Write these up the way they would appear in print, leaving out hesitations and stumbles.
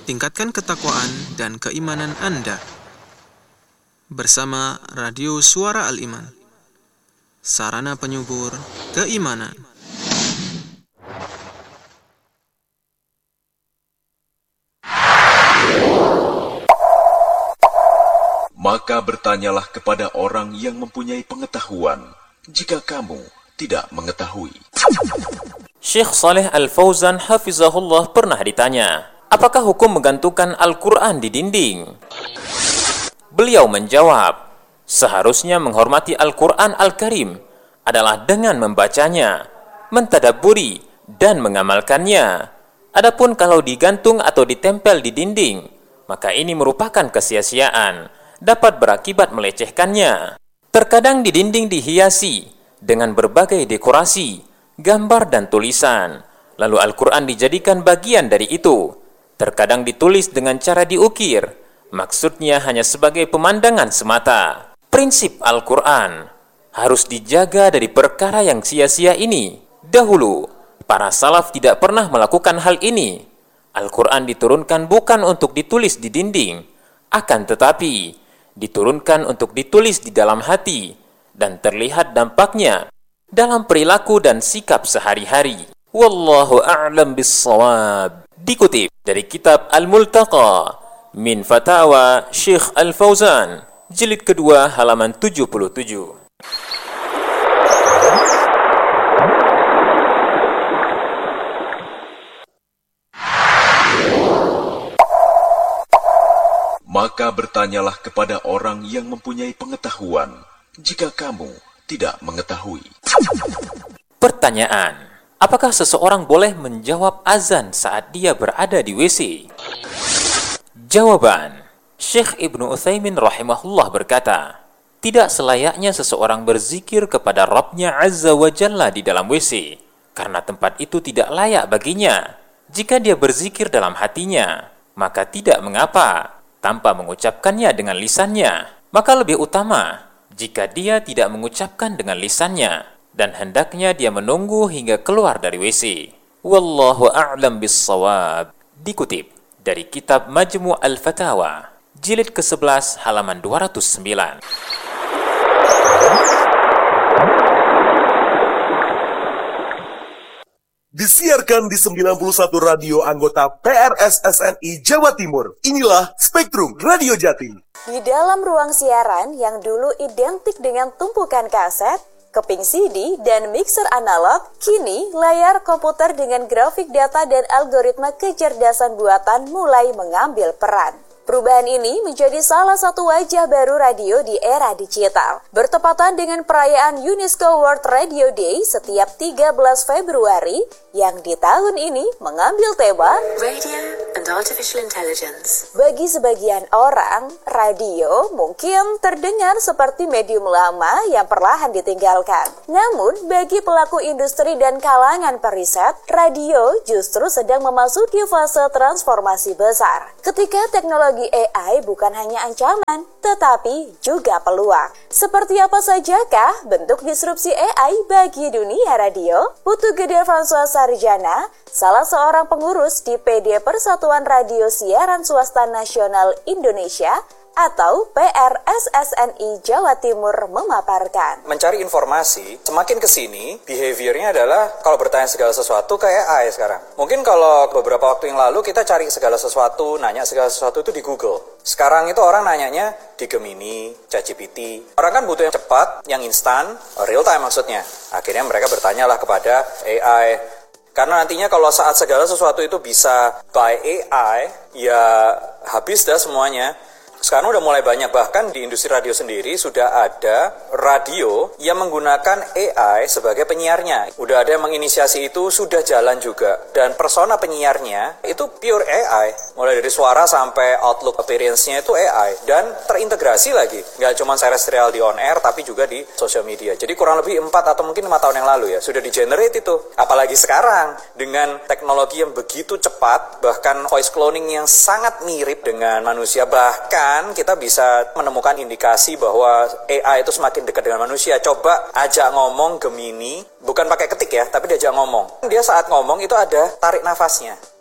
tingkatkan ketakwaan dan keimanan Anda. Bersama Radio Suara Al-Iman, sarana penyubur keimanan. Maka bertanyalah kepada orang yang mempunyai pengetahuan, jika kamu tidak mengetahui. Syekh Saleh Al-Fauzan hafizahullah pernah ditanya, apakah hukum menggantungkan Al-Quran di dinding? Beliau menjawab, seharusnya menghormati Al-Quran Al-Karim adalah dengan membacanya, mentadabburi, dan mengamalkannya. Adapun kalau digantung atau ditempel di dinding, maka ini merupakan kesia-siaan, dapat berakibat melecehkannya. Terkadang di dinding dihiasi dengan berbagai dekorasi, gambar dan tulisan, lalu Al-Quran dijadikan bagian dari itu. Terkadang ditulis dengan cara diukir, maksudnya hanya sebagai pemandangan semata. Prinsip Al-Quran harus dijaga dari perkara yang sia-sia ini. Dahulu, para salaf tidak pernah melakukan hal ini. Al-Quran diturunkan bukan untuk ditulis di dinding, akan tetapi diturunkan untuk ditulis di dalam hati dan terlihat dampaknya dalam perilaku dan sikap sehari-hari. Wallahu a'lam bis-shawab. Dikutip dari kitab Al-Multaqa min Fatawa Syekh Al-Fauzan, jilid kedua halaman 77. Maka bertanyalah kepada orang yang mempunyai pengetahuan, jika kamu tidak mengetahui. Pertanyaan, apakah seseorang boleh menjawab azan saat dia berada di WC? Jawaban, Syekh Ibnu Utsaimin rahimahullah berkata, tidak selayaknya seseorang berzikir kepada Rabb-Nya Azza wa Jalla di dalam WC, karena tempat itu tidak layak baginya. Jika dia berzikir dalam hatinya, maka tidak mengapa, tanpa mengucapkannya dengan lisannya. Maka lebih utama jika dia tidak mengucapkan dengan lisannya, dan hendaknya dia menunggu hingga keluar dari WC. Wallahu a'lam bis-shawab. Dikutip dari kitab Majmu' Al-Fatawa, jilid ke-11 halaman 209. Disiarkan di 91 radio anggota PRSSNI Jawa Timur. Inilah Spektrum Radio Jati. Di dalam ruang siaran yang dulu identik dengan tumpukan kaset, keping CD, dan mixer analog, kini layar komputer dengan grafik data dan algoritma kecerdasan buatan mulai mengambil peran. Perubahan ini menjadi salah satu wajah baru radio di era digital. Bertepatan dengan perayaan UNESCO World Radio Day setiap 13 Februari, yang di tahun ini mengambil tema Radio and Artificial Intelligence. Bagi sebagian orang, radio mungkin terdengar seperti medium lama yang perlahan ditinggalkan. Namun, bagi pelaku industri dan kalangan periset, radio justru sedang memasuki fase transformasi besar. Ketika teknologi AI bukan hanya ancaman, tetapi juga peluang. Seperti apa sajakah bentuk disrupsi AI bagi dunia radio? Putu Gede François Sarjana, salah seorang pengurus di PD Persatuan Radio Siaran Swasta Nasional Indonesia atau PRSSNI Jawa Timur memaparkan. Mencari informasi, semakin kesini, behaviornya adalah kalau bertanya segala sesuatu kayak AI sekarang. Mungkin kalau beberapa waktu yang lalu kita cari segala sesuatu, nanya segala sesuatu itu di Google. Sekarang itu orang nanyanya di Gemini, ChatGPT. Orang kan butuh yang cepat, yang instan, real time maksudnya. Akhirnya mereka bertanyalah kepada AI. Karena nantinya kalau saat segala sesuatu itu bisa by AI, ya habis dah semuanya. Sekarang udah mulai banyak, bahkan di industri radio sendiri sudah ada radio yang menggunakan AI sebagai penyiarnya. Udah ada yang menginisiasi itu, sudah jalan juga. Dan persona penyiarnya itu pure AI. Mulai dari suara sampai outlook appearance-nya itu AI. Dan terintegrasi lagi. Nggak cuma terrestrial di on air, tapi juga di social media. Jadi kurang lebih 4 atau mungkin 5 tahun yang lalu ya, sudah di-generate itu. Apalagi sekarang, dengan teknologi yang begitu cepat, bahkan voice cloning yang sangat mirip dengan manusia, bahkan kita bisa menemukan indikasi bahwa AI itu semakin dekat dengan manusia. Coba ajak ngomong Gemini, bukan pakai ketik ya, tapi diajak ngomong. Dia saat ngomong itu ada tarik nafasnya.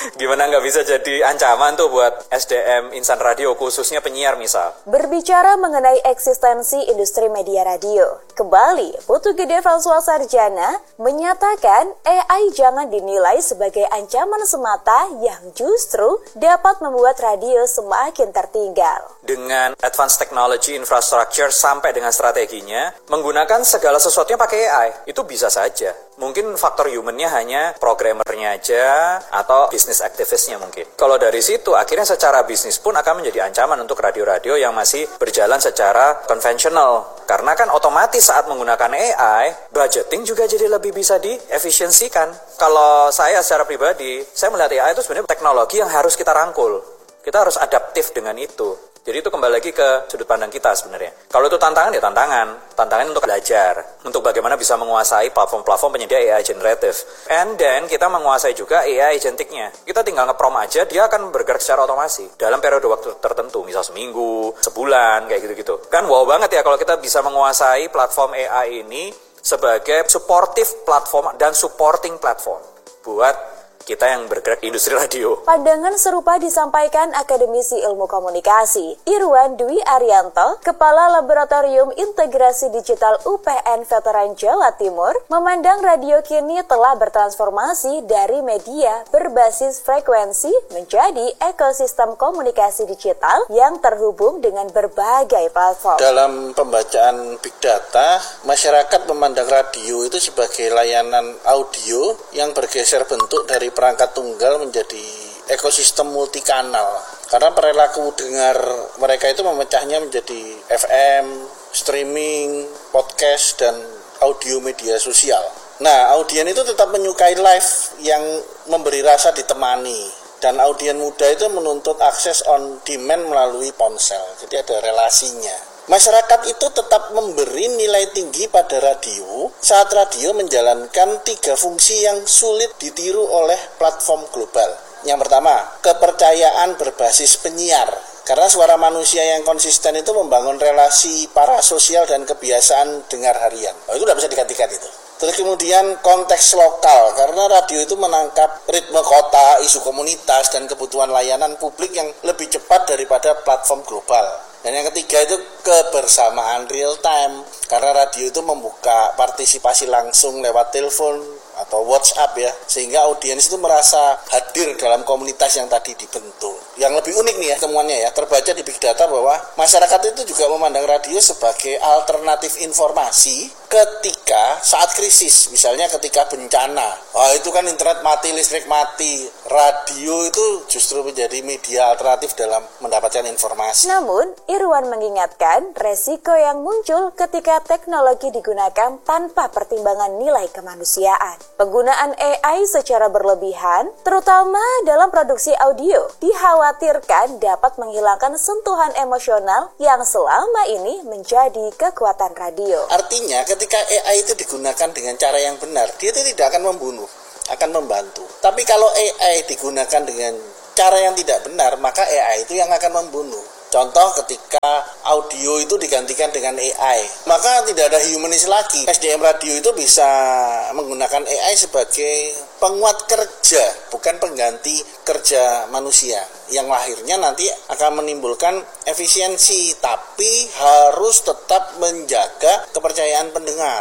Gimana nggak bisa jadi ancaman tuh buat SDM insan radio, khususnya penyiar misal. Berbicara mengenai eksistensi industri media radio, kembali Putu Gede François Sarjana menyatakan AI jangan dinilai sebagai ancaman semata yang justru dapat membuat radio semakin tertinggal. Dengan advanced technology infrastructure sampai dengan strateginya, menggunakan segala sesuatunya pakai AI, itu bisa saja. Mungkin faktor humannya hanya programmernya aja atau bisnis aktivisnya mungkin. Kalau dari situ akhirnya secara bisnis pun akan menjadi ancaman untuk radio-radio yang masih berjalan secara konvensional. Karena kan otomatis saat menggunakan AI, budgeting juga jadi lebih bisa diefisiensikan. Kalau saya secara pribadi, saya melihat AI itu sebenarnya teknologi yang harus kita rangkul. Kita harus adaptif dengan itu. Jadi itu kembali lagi ke sudut pandang kita sebenarnya. Kalau itu tantangan, ya tantangan. Tantangan untuk belajar. Untuk bagaimana bisa menguasai platform-platform penyedia AI generative. And then kita menguasai juga AI agentiknya. Kita tinggal nge-prompt aja, dia akan bergerak secara otomasi. Dalam periode waktu tertentu, misal seminggu, sebulan, kayak gitu-gitu. Kan wow banget ya kalau kita bisa menguasai platform AI ini sebagai supportive platform dan supporting platform buat kita yang bergerak di industri radio. Pandangan serupa disampaikan akademisi ilmu komunikasi Irwan Dwi Arianto, Kepala Laboratorium Integrasi Digital UPN Veteran Jawa Timur, memandang radio kini telah bertransformasi dari media berbasis frekuensi menjadi ekosistem komunikasi digital yang terhubung dengan berbagai platform. Dalam pembacaan Big Data, masyarakat memandang radio itu sebagai layanan audio yang bergeser bentuk dari perangkat tunggal menjadi ekosistem multikanal. Karena perilaku dengar mereka itu memecahnya menjadi FM, streaming, podcast, dan audio media sosial. Nah, audien itu tetap menyukai live yang memberi rasa ditemani. Dan audien muda itu menuntut akses on demand melalui ponsel. Jadi ada relasinya. Masyarakat itu tetap memberi nilai tinggi pada radio saat radio menjalankan 3 fungsi yang sulit ditiru oleh platform global. Yang pertama, kepercayaan berbasis penyiar. Karena suara manusia yang konsisten itu membangun relasi parasosial dan kebiasaan dengar harian. Itu tidak bisa digantikan itu. Terus kemudian konteks lokal, karena radio itu menangkap ritme kota, isu komunitas, dan kebutuhan layanan publik yang lebih cepat daripada platform global. Dan yang ketiga itu kebersamaan real time, karena radio itu membuka partisipasi langsung lewat telepon atau WhatsApp ya, sehingga audiens itu merasa hadir dalam komunitas yang tadi dibentuk. Yang lebih unik nih ya temuannya ya, terbaca di Big Data bahwa masyarakat itu juga memandang radio sebagai alternatif informasi ketika saat krisis, misalnya ketika bencana. Wah, itu kan internet mati, listrik mati. Radio itu justru menjadi media alternatif dalam mendapatkan informasi. Namun, Irwan mengingatkan resiko yang muncul ketika teknologi digunakan tanpa pertimbangan nilai kemanusiaan. Penggunaan AI secara berlebihan, terutama dalam produksi audio, dikhawatirkan dapat menghilangkan sentuhan emosional yang selama ini menjadi kekuatan radio. Artinya, ketika AI itu digunakan dengan cara yang benar, dia itu tidak akan membunuh, akan membantu. Tapi kalau AI digunakan dengan cara yang tidak benar, maka AI itu yang akan membunuh. Contoh ketika audio itu digantikan dengan AI, maka tidak ada humanis lagi. SDM radio itu bisa menggunakan AI sebagai penguat kerja, bukan pengganti kerja manusia. Yang lahirnya nanti akan menimbulkan efisiensi, tapi harus tetap menjaga kepercayaan pendengar.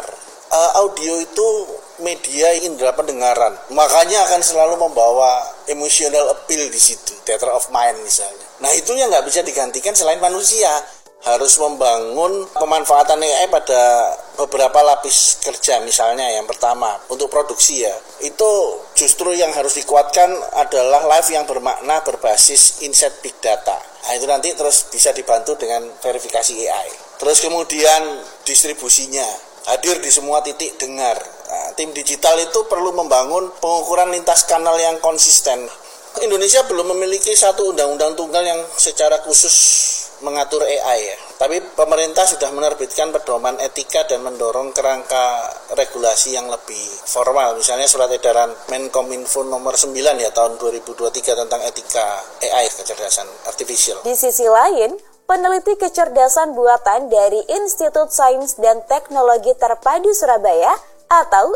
Audio itu media indera pendengaran, makanya akan selalu membawa emotional appeal di situ, theater of mind misalnya. Nah, itu yang nggak bisa digantikan selain manusia. Harus membangun pemanfaatan AI pada beberapa lapis kerja, misalnya yang pertama untuk produksi ya, itu justru yang harus dikuatkan adalah live yang bermakna berbasis insight big data. Nah, itu nanti terus bisa dibantu dengan verifikasi AI. Terus kemudian distribusinya hadir di semua titik dengar. Nah, tim digital itu perlu membangun pengukuran lintas kanal yang konsisten. Indonesia belum memiliki satu undang-undang tunggal yang secara khusus mengatur AI ya. Tapi pemerintah sudah menerbitkan pedoman etika dan mendorong kerangka regulasi yang lebih formal. Misalnya surat edaran Menkominfo nomor 9 ya tahun 2023 tentang etika AI, kecerdasan artifisial. Di sisi lain, peneliti kecerdasan buatan dari Institut Sains dan Teknologi Terpadu Surabaya, atau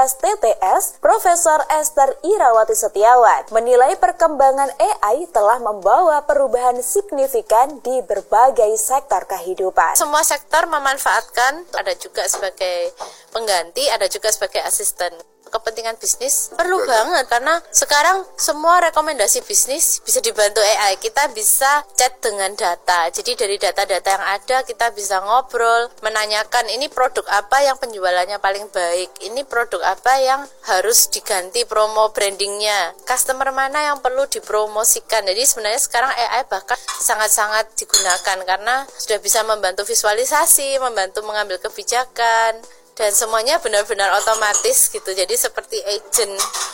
ISTTS, Profesor Esther Irawati Setiawan menilai perkembangan AI telah membawa perubahan signifikan di berbagai sektor kehidupan. Semua sektor memanfaatkan, ada juga sebagai pengganti, ada juga sebagai asisten. Kepentingan bisnis perlu banget karena sekarang semua rekomendasi bisnis bisa dibantu AI. Kita bisa chat dengan data. Jadi dari data-data yang ada kita bisa ngobrol, menanyakan ini produk apa yang penjualannya paling baik, ini produk apa yang harus diganti promo brandingnya, customer mana yang perlu dipromosikan. Jadi sebenarnya sekarang AI bahkan sangat-sangat digunakan karena sudah bisa membantu visualisasi, membantu mengambil kebijakan, dan semuanya benar-benar otomatis gitu, jadi seperti agent.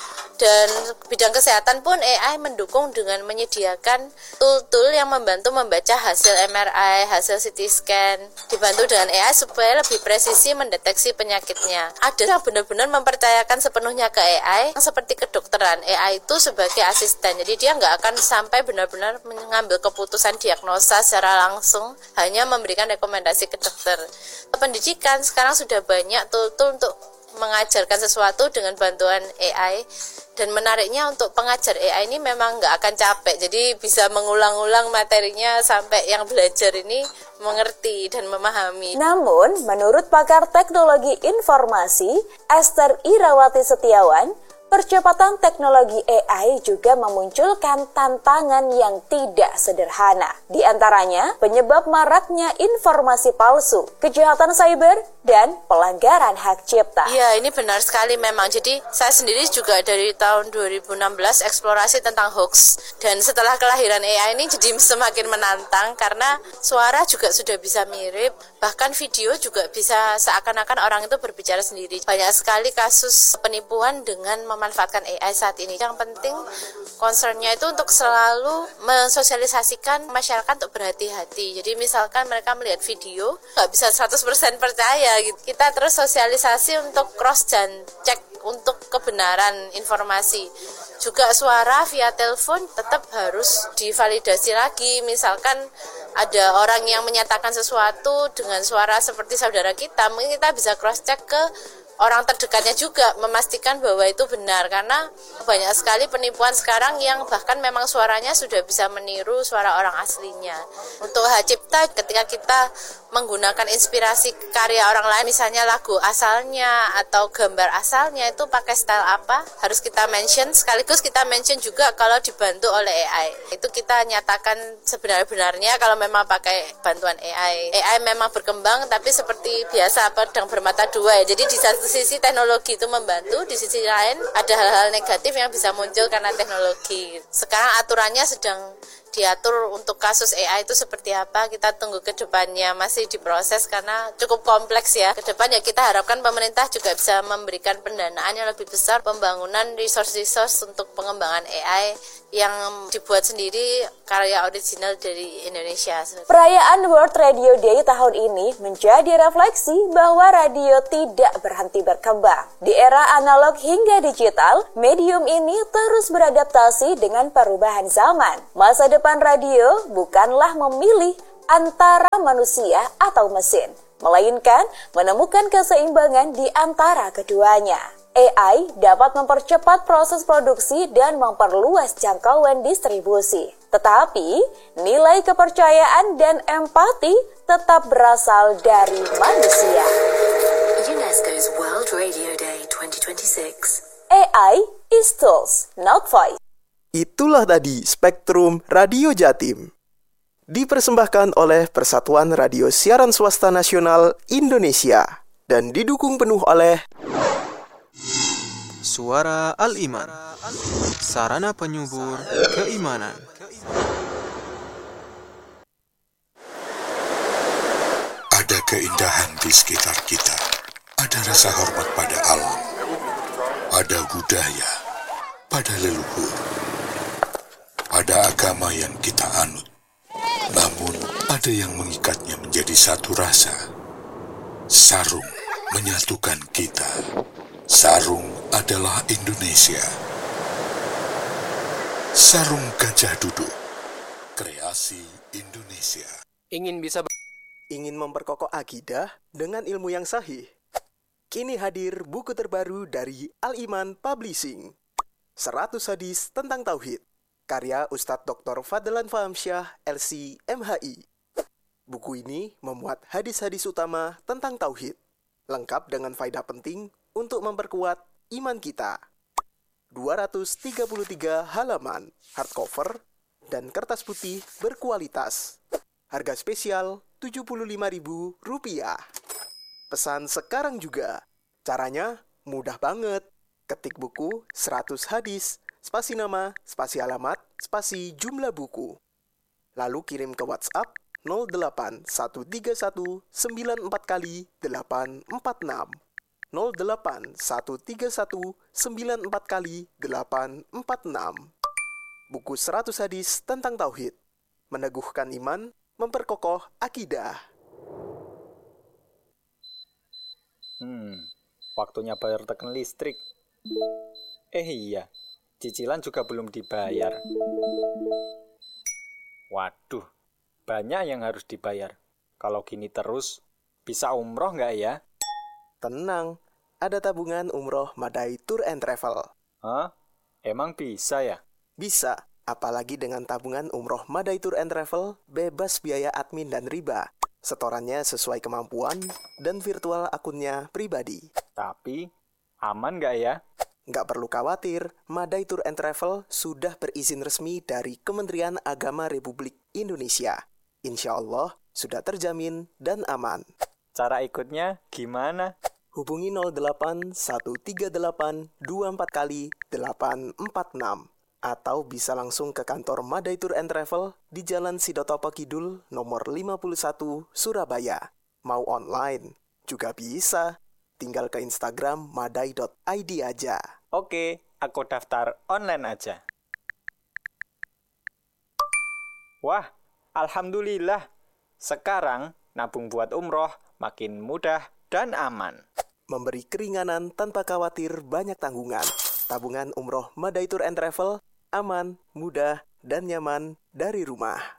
Dan bidang kesehatan pun AI mendukung dengan menyediakan tool-tool yang membantu membaca hasil MRI, hasil CT scan, dibantu dengan AI supaya lebih presisi mendeteksi penyakitnya. Ada yang benar-benar mempercayakan sepenuhnya ke AI, seperti kedokteran. AI itu sebagai asisten, jadi dia nggak akan sampai benar-benar mengambil keputusan diagnosa secara langsung, hanya memberikan rekomendasi ke dokter. Pendidikan sekarang sudah banyak tool-tool untuk mengajarkan sesuatu dengan bantuan AI, dan menariknya untuk pengajar AI ini memang nggak akan capek, jadi bisa mengulang-ulang materinya sampai yang belajar ini mengerti dan memahami. Namun, menurut pakar teknologi informasi Esther Irawati Setiawan, percepatan teknologi AI juga memunculkan tantangan yang tidak sederhana. Di antaranya, penyebab maraknya informasi palsu, kejahatan cyber, dan pelanggaran hak cipta. Ya, ini benar sekali memang. Jadi, saya sendiri juga dari tahun 2016 eksplorasi tentang hoax. Dan setelah kelahiran AI ini jadi semakin menantang karena suara juga sudah bisa mirip, bahkan video juga bisa seakan-akan orang itu berbicara sendiri. Banyak sekali kasus penipuan dengan memanfaatkan AI saat ini. Yang penting concernnya itu untuk selalu mensosialisasikan masyarakat untuk berhati-hati. Jadi misalkan mereka melihat video, nggak bisa 100% percaya gitu. Kita terus sosialisasi untuk cross dan cek untuk kebenaran informasi. Juga suara via telepon tetap harus divalidasi lagi. Misalkan ada orang yang menyatakan sesuatu dengan suara seperti saudara kita, mungkin kita bisa cross check ke orang terdekatnya juga, memastikan bahwa itu benar, karena banyak sekali penipuan sekarang yang bahkan memang suaranya sudah bisa meniru suara orang aslinya. Untuk hak cipta, ketika kita menggunakan inspirasi karya orang lain, misalnya lagu asalnya atau gambar asalnya itu pakai style apa, harus kita mention, sekaligus kita mention juga kalau dibantu oleh AI. Itu kita nyatakan sebenar-benarnya kalau memang pakai bantuan AI. AI memang berkembang, tapi seperti biasa pedang bermata dua ya. Jadi di satu sisi teknologi itu membantu, di sisi lain ada hal-hal negatif yang bisa muncul karena teknologi. Sekarang aturannya sedang diatur untuk kasus AI itu seperti apa, kita tunggu ke depannya, masih diproses karena cukup kompleks ya. Ke depan ya kita harapkan pemerintah juga bisa memberikan pendanaan yang lebih besar, pembangunan resource untuk pengembangan AI yang dibuat sendiri karya original dari Indonesia. Perayaan World Radio Day tahun ini menjadi refleksi bahwa radio tidak berhenti berkembang. Di era analog hingga digital, medium ini terus beradaptasi dengan perubahan zaman. Masa depan radio bukanlah memilih antara manusia atau mesin, melainkan menemukan keseimbangan di antara keduanya. AI dapat mempercepat proses produksi dan memperluas jangkauan distribusi. Tetapi, nilai kepercayaan dan empati tetap berasal dari manusia. UNESCO's World Radio Day 2026. AI is tools, not voice. Itulah tadi Spektrum Radio Jatim. Dipersembahkan oleh Persatuan Radio Siaran Swasta Nasional Indonesia dan didukung penuh oleh Suara Al-Iman, sarana penyubur keimanan. Ada keindahan di sekitar kita. Ada rasa hormat pada alam. Ada budaya, pada leluhur. Ada agama yang kita anut. Namun ada yang mengikatnya menjadi satu rasa. Sarung menyatukan kita. Sarung adalah Indonesia. Sarung Gajah Duduk, kreasi Indonesia. Ingin memperkokoh akidah dengan ilmu yang sahih. Kini hadir buku terbaru dari Al-Iman Publishing. 100 hadis tentang Tauhid. Karya Ustadz Dr. Fadlan Fahamsyah, LC, MHI. Buku ini memuat hadis-hadis utama tentang Tauhid. Lengkap dengan faedah penting untuk memperkuat iman kita. 233 halaman, hardcover, dan kertas putih berkualitas. Harga spesial Rp75.000. Pesan sekarang juga. Caranya mudah banget. Ketik buku 100 hadis, spasi nama, spasi alamat, spasi jumlah buku. Lalu kirim ke WhatsApp 0813194 kali 846. 0813194 kali 846. Buku 100 hadis tentang Tauhid. Meneguhkan iman, memperkokoh akidah. Waktunya bayar token listrik. Iya, cicilan juga belum dibayar. Waduh, banyak yang harus dibayar. Kalau gini terus, bisa umroh nggak ya? Tenang, ada tabungan umroh Madai Tour and Travel. Hah? Emang bisa ya? Bisa, apalagi dengan tabungan umroh Madai Tour and Travel, bebas biaya admin dan riba. Setorannya sesuai kemampuan dan virtual akunnya pribadi. Tapi, aman nggak ya? Nggak perlu khawatir, Madai Tour and Travel sudah berizin resmi dari Kementerian Agama Republik Indonesia. Insya Allah, sudah terjamin dan aman. Cara ikutnya gimana? Hubungi 0813824 kali 846. Atau bisa langsung ke kantor Madai Tour and Travel di Jalan Sidotopo Kidul nomor 51 Surabaya. Mau online juga bisa. Tinggal ke Instagram madai.id aja. Oke, aku daftar online aja. Wah, alhamdulillah. Sekarang nabung buat umroh makin mudah dan aman. Memberi keringanan tanpa khawatir banyak tanggungan. Tabungan umroh Madai Tour and Travel aman, mudah, dan nyaman dari rumah.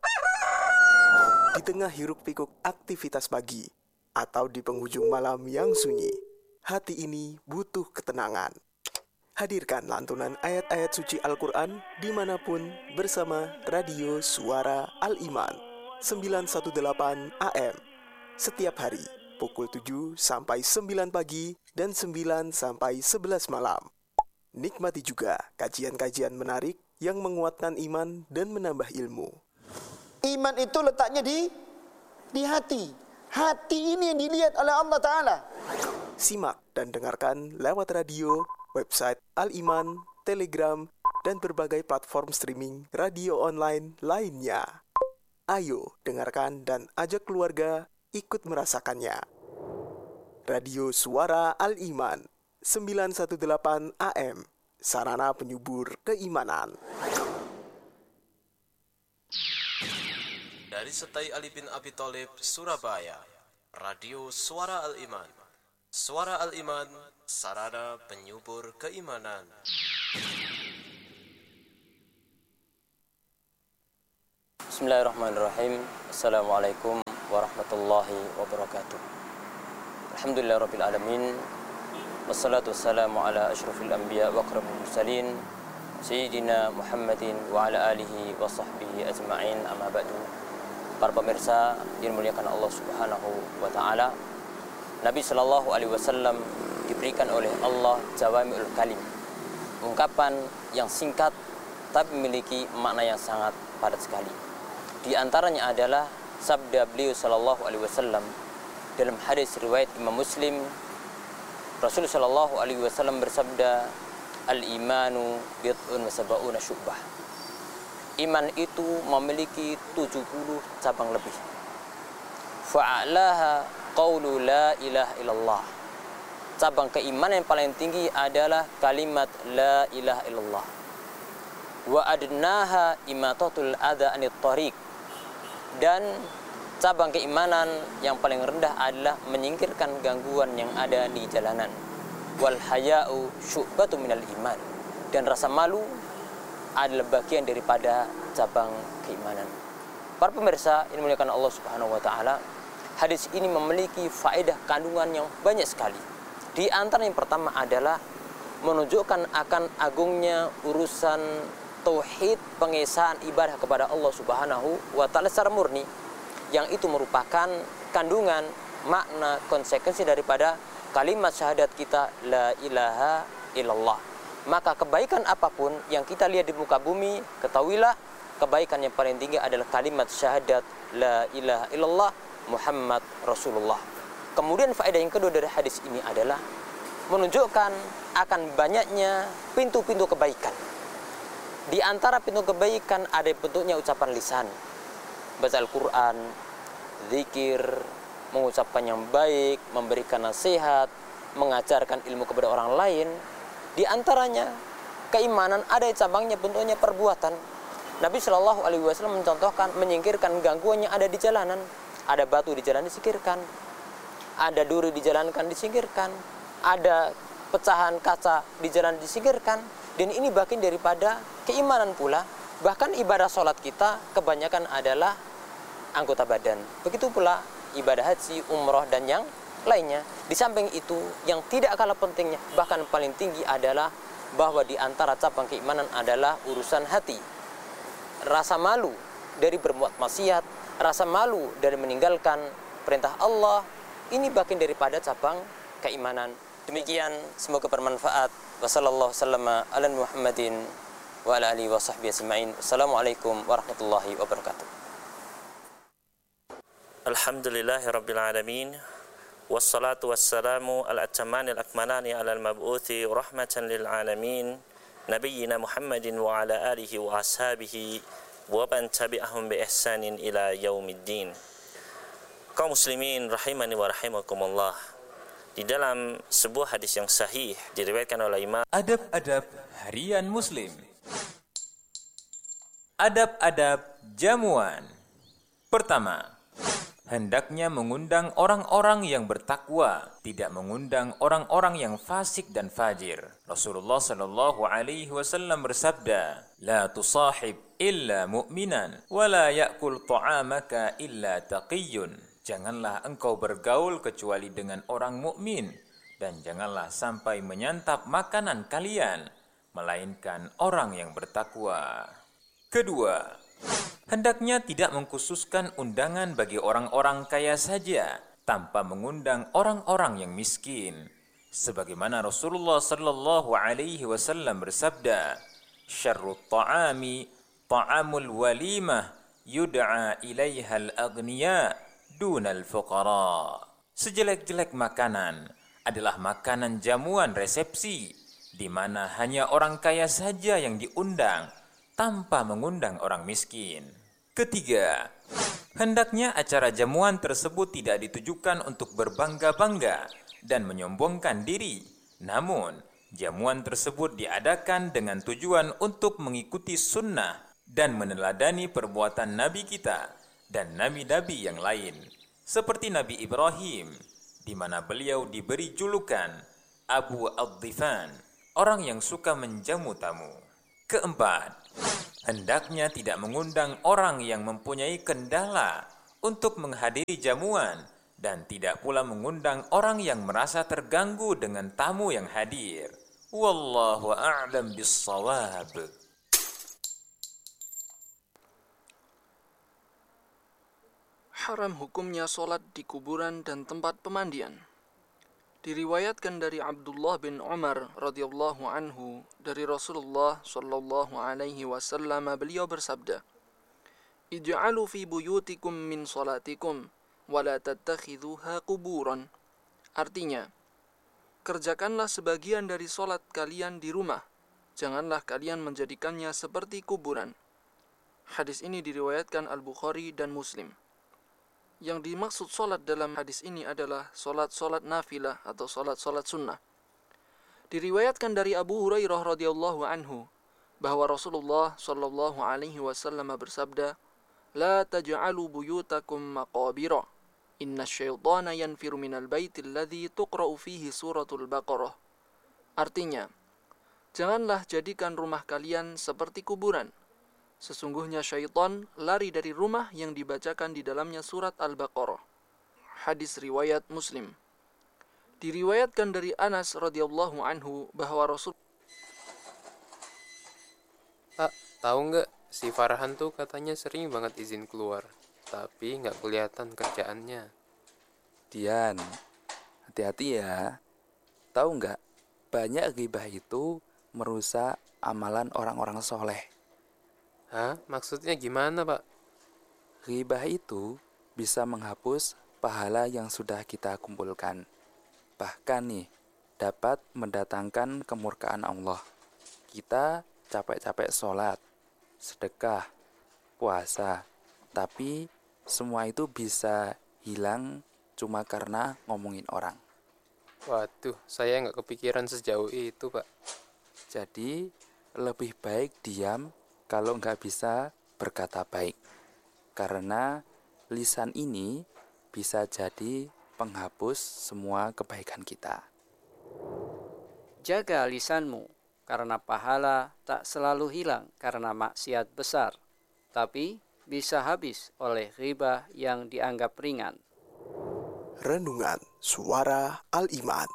Di tengah hiruk-pikuk aktivitas pagi, atau di penghujung malam yang sunyi, hati ini butuh ketenangan. Hadirkan lantunan ayat-ayat suci Al-Quran dimanapun bersama Radio Suara Al-Iman 918 AM. Setiap hari, pukul 7 sampai 9 pagi dan 9 sampai 11 malam. Nikmati juga kajian-kajian menarik yang menguatkan iman dan menambah ilmu. Iman itu letaknya di hati. Hati ini yang dilihat oleh Allah Ta'ala. Simak dan dengarkan lewat radio, website Al-Iman, Telegram, dan berbagai platform streaming radio online lainnya. Ayo dengarkan dan ajak keluarga ikut merasakannya. Radio Suara Al-Iman 918 AM, sarana penyubur keimanan. Dari Setai Ali bin Abi Thalib, Surabaya, Radio Suara Al-Iman. Suara Al-Iman, sarana penyubur keimanan. Bismillahirrahmanirrahim. Assalamualaikum warahmatullahi wabarakatuh. Alhamdulillahirabbil alamin. Wassalatu wassalamu ala asyrafil anbiya wa akramil mursalin Sayyidina Muhammadin wa ala alihi wa sahbihi ajma'in, amma ba'du. Para pemirsa yang dimuliakan Allah Subhanahu wa taala, Nabi sallallahu alaihi wasallam diberikan oleh Allah jawami'ul kalim, ungkapan yang singkat tapi memiliki makna yang sangat padat sekali. Di antaranya adalah sabda beliau sallallahu alaihi wasallam dalam hadis riwayat Imam Muslim. Rasul sallallahu alaihi wasallam bersabda, al-imanu bid'un wa sab'una syu'bah. Iman itu memiliki 70 cabang lebih. Fa'alaha qawlu la ilaha illallah. Cabang keimanan yang paling tinggi adalah kalimat la ilaha illallah. Wa adnaha imatatul adha anit tariq. Dan cabang keimanan yang paling rendah adalah menyingkirkan gangguan yang ada di jalanan. Wal haya'u syu'batu minal iman. Dan rasa malu adalah bagian daripada cabang keimanan. Para pemirsa yang dimuliakan Allah Subhanahu wa taala, hadis ini memiliki faedah kandungan yang banyak sekali. Di antara yang pertama adalah menunjukkan akan agungnya urusan tauhid, pengesahan ibadah kepada Allah Subhanahu wa taala secara murni, yang itu merupakan kandungan makna konsekuensi daripada kalimat syahadat kita la ilaha illallah. Maka kebaikan apapun yang kita lihat di muka bumi, ketahuilah kebaikan yang paling tinggi adalah kalimat syahadat la ilaha illallah Muhammad Rasulullah. Kemudian faedah yang kedua dari hadis ini adalah menunjukkan akan banyaknya pintu-pintu kebaikan. Di antara pintu kebaikan ada bentuknya ucapan lisan, baca Al-Quran, zikir, mengucapkan yang baik, memberikan nasihat, mengajarkan ilmu kepada orang lain. Di antaranya keimanan ada cabangnya bentuknya perbuatan. Nabi Shallallahu Alaihi Wasallam mencontohkan menyingkirkan gangguan yang ada di jalanan. Ada batu di jalan disingkirkan, ada duri di jalan disingkirkan, ada pecahan kaca di jalan disingkirkan. Dan ini bagian daripada keimanan pula. Bahkan ibadah sholat kita kebanyakan adalah anggota badan. Begitu pula ibadah haji, umroh, dan yang lainnya. Di samping itu, yang tidak kalah pentingnya, bahkan paling tinggi adalah bahwa di antara cabang keimanan adalah urusan hati. Rasa malu dari berbuat maksiat, rasa malu dari meninggalkan perintah Allah, ini bagian daripada cabang keimanan. Demikian, semoga bermanfaat. Wassallallahu sallama ala Muhammadin wa ala alihi wa sahbihi ajma'in. Assalamualaikum warahmatullahi wabarakatuh. Alhamdulillahirabbil alamin. Wassalatu wassalamu ala at-tamani al-akmalani ala al-mab'uthi rahmatan lil alamin. Nabiyyina Muhammadin wa ala alihi wa ashabihi wa man tabi'ahum bi ihsanin ila yaumiddin. Kaum muslimin rahimani wa rahimakumullah. Di dalam sebuah hadis yang sahih diriwayatkan oleh Imam. Adab-adab harian Muslim. Adab-adab jamuan. Pertama, hendaknya mengundang orang-orang yang bertakwa, tidak mengundang orang-orang yang fasik dan fajir. Rasulullah Shallallahu Alaihi Wasallam bersabda, "La tusahib illa mu'minan, wa la ya'kul ta'amaka illa taqiyyun." Janganlah engkau bergaul kecuali dengan orang mukmin, dan janganlah sampai menyantap makanan kalian, melainkan orang yang bertakwa. Kedua, hendaknya tidak mengkhususkan undangan bagi orang-orang kaya saja, tanpa mengundang orang-orang yang miskin. Sebagaimana Rasulullah Sallallahu Alaihi Wasallam bersabda, "Syarrut ta'ami ta'amul walimah yud'a ilaihal aghniya dunal fuqara." Sejelek-jelek makanan adalah makanan jamuan resepsi, di mana hanya orang kaya saja yang diundang, tanpa mengundang orang miskin. Ketiga, hendaknya acara jamuan tersebut tidak ditujukan untuk berbangga-bangga dan menyombongkan diri. Namun, jamuan tersebut diadakan dengan tujuan untuk mengikuti sunnah dan meneladani perbuatan Nabi kita dan nabi-nabi yang lain, seperti Nabi Ibrahim, di mana beliau diberi julukan Abu Ad-Dhifan, orang yang suka menjamu tamu. Keempat, hendaknya tidak mengundang orang yang mempunyai kendala untuk menghadiri jamuan, dan tidak pula mengundang orang yang merasa terganggu dengan tamu yang hadir. Wallahu a'lam bis-shawab. Haram hukumnya sholat di kuburan dan tempat pemandian. Diriwayatkan dari Abdullah bin Umar radhiyallahu anhu dari Rasulullah sallallahu alaihi wasallam, beliau bersabda, "Ij'alu fi buyutikum min salatikum wa la tattakhidhuha quburan." Artinya, kerjakanlah sebagian dari sholat kalian di rumah, janganlah kalian menjadikannya seperti kuburan. Hadis ini diriwayatkan Al-Bukhari dan Muslim. Yang dimaksud solat dalam hadis ini adalah solat-solat nafilah atau solat-solat sunnah. Diriwayatkan dari Abu Hurairah radhiyallahu anhu bahwa Rasulullah sallallahu alaihi wasallam bersabda, "La taj'alu buyutakum maqabira. Inna syaitana yanfiru minal baiti alladhi tuqra'u fihi suratul Baqarah." Artinya, janganlah jadikan rumah kalian seperti kuburan. Sesungguhnya syaitan lari dari rumah yang dibacakan di dalamnya surat Al-Baqarah. Hadis riwayat Muslim. Diriwayatkan dari Anas radhiyallahu anhu bahwa Rasul Pak, tahu nggak si Farhan tuh katanya sering banget izin keluar, tapi nggak kelihatan kerjaannya. Dian, hati-hati ya. Tahu nggak, banyak ghibah itu merusak amalan orang-orang soleh. Hah? Maksudnya gimana, Pak? Ghibah itu bisa menghapus pahala yang sudah kita kumpulkan. Bahkan nih, dapat mendatangkan kemurkaan Allah. Kita capek-capek sholat, sedekah, puasa, tapi semua itu bisa hilang cuma karena ngomongin orang. Waduh, saya nggak kepikiran sejauh itu, Pak. Jadi, lebih baik diam kalau nggak bisa berkata baik. Karena lisan ini bisa jadi penghapus semua kebaikan kita. Jaga lisanmu, karena pahala tak selalu hilang karena maksiat besar, tapi bisa habis oleh ghibah yang dianggap ringan. Renungan Suara Al-Iman.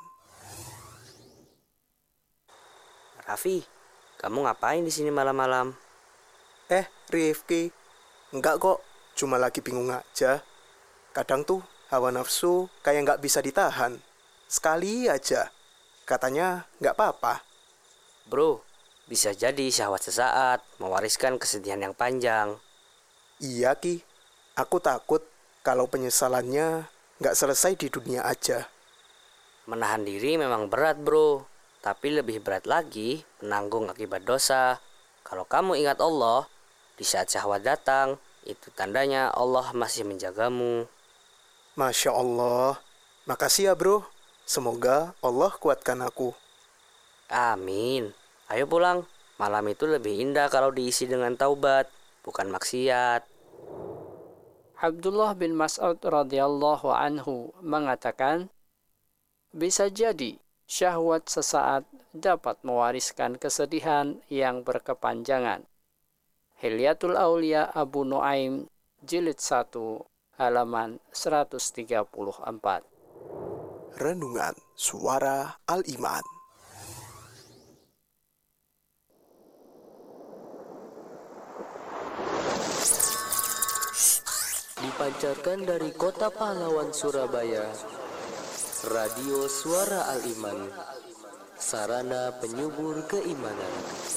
Raffi, kamu ngapain di sini malam-malam? Rifki, enggak kok, cuma lagi bingung aja. Kadang tuh hawa nafsu kayak nggak bisa ditahan. Sekali aja, katanya nggak apa-apa. Bro, bisa jadi syahwat sesaat mewariskan kesedihan yang panjang. Iya Ki, aku takut kalau penyesalannya nggak selesai di dunia aja. Menahan diri memang berat bro, tapi lebih berat lagi menanggung akibat dosa. Kalau kamu ingat Allah, di saat syahwat datang, itu tandanya Allah masih menjagamu. Masya Allah, makasih ya bro. Semoga Allah kuatkan aku. Amin. Ayo pulang, malam itu lebih indah kalau diisi dengan taubat, bukan maksiat. Abdullah bin Mas'ud radhiyallahu anhu mengatakan, bisa jadi syahwat sesaat dapat mewariskan kesedihan yang berkepanjangan. Hilyatul Aulia Abu Nuaim, jilid 1, halaman 134. Renungan Suara Al-Iman. Dipancarkan dari kota pahlawan Surabaya, Radio Suara Al-Iman, sarana penyubur keimanan.